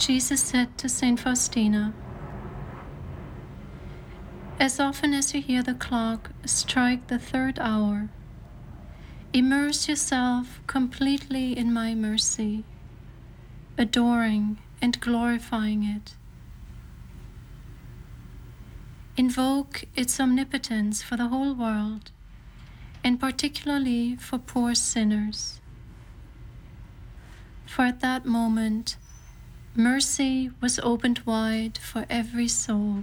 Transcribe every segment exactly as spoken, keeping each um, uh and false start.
Jesus said to Saint Faustina, "As often as you hear the clock strike the third hour, immerse yourself completely in my mercy, adoring and glorifying it. Invoke its omnipotence for the whole world, and particularly for poor sinners. For at that moment, mercy was opened wide for every soul.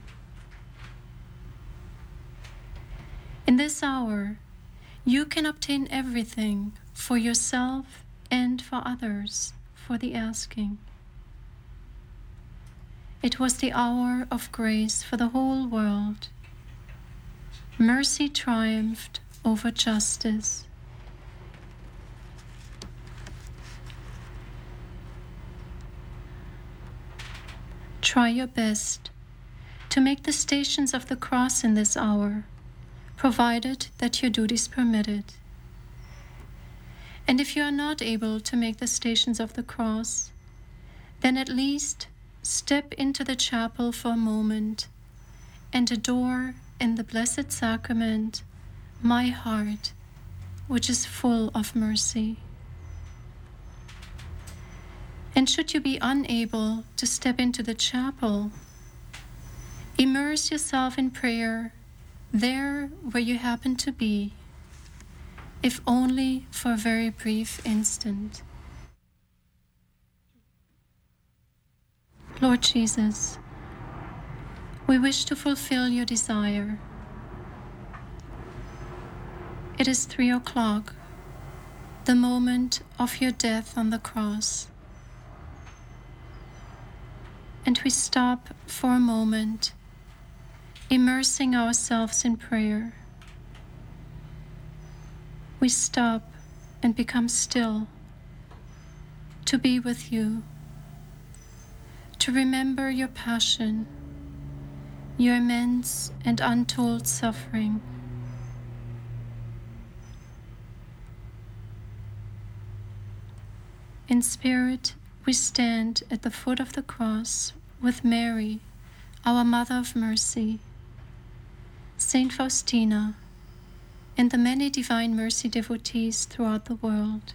In this hour, you can obtain everything for yourself and for others for the asking. It was the hour of grace for the whole world. Mercy triumphed over justice. Try your best to make the stations of the cross in this hour, provided that your duties permit it. And if you are not able to make the stations of the cross, then at least step into the chapel for a moment and adore in the Blessed Sacrament my heart, which is full of mercy. And should you be unable to step into the chapel, immerse yourself in prayer there where you happen to be, if only for a very brief instant. Lord Jesus, we wish to fulfill your desire. It is three o'clock, the moment of your death on the cross. And we stop for a moment, immersing ourselves in prayer. We stop and become still to be with you, to remember your passion, your immense and untold suffering. In spirit, we stand at the foot of the cross with Mary, our Mother of Mercy, Saint Faustina, and the many Divine Mercy devotees throughout the world.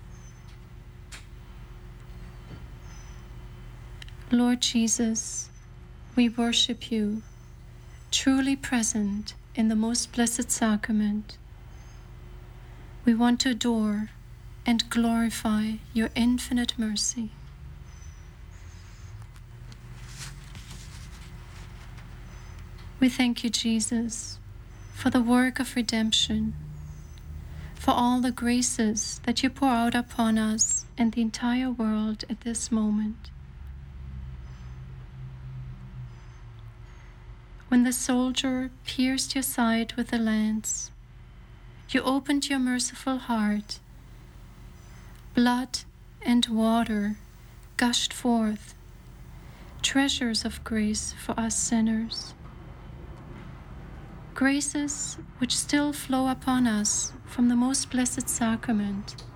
Lord Jesus, we worship you, truly present in the most blessed sacrament. We want to adore and glorify your infinite mercy. We thank you, Jesus, for the work of redemption, for all the graces that you pour out upon us and the entire world at this moment. When the soldier pierced your side with a lance, you opened your merciful heart. Blood and water gushed forth, treasures of grace for us sinners. Graces which still flow upon us from the most blessed sacrament.